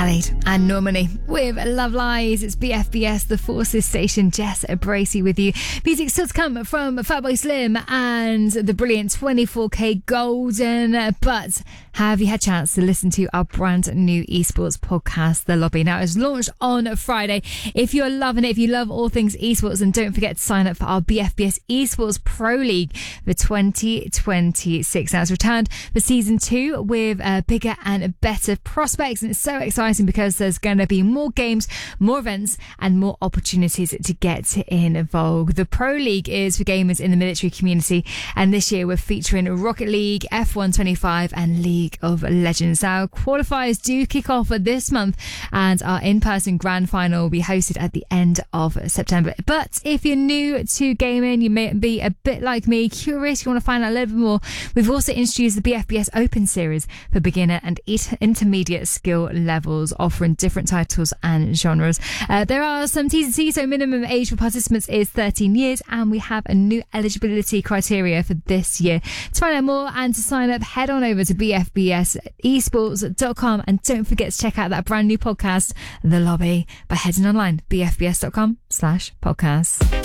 Khalid and Normani with Love Lies. It's BFBS, the Forces Station. Jess Bracey with you. Music still to come from Fatboy Slim and the brilliant 24K Golden. But have you had a chance to listen to our brand new esports podcast, The Lobby? Now, it's launched on Friday. If you're loving it, if you love all things esports, then don't forget to sign up for our BFBS Esports Pro League for 2026. Now, it's returned for season 2 with bigger and better prospects, and it's so exciting because there's going to be more games, more events, and more opportunities to get involved. The Pro League is for gamers in the military community, and this year we're featuring Rocket League, F1 25, and League of Legends. Now, qualifiers do kick off this month, and our in-person grand final will be hosted at the end of September. But if you're new to gaming, you may be a bit like me, curious, you want to find out a little bit more, we've also introduced the BFBS Open Series for beginner and intermediate skill levels, offering different titles and genres. There are some T's and C's, so minimum age for participants is 13 years, and we have a new eligibility criteria for this year. To find out more and to sign up, head on over to bfbsesports.com, and don't forget to check out that brand new podcast, The Lobby, by heading online, bfbs.com/podcast.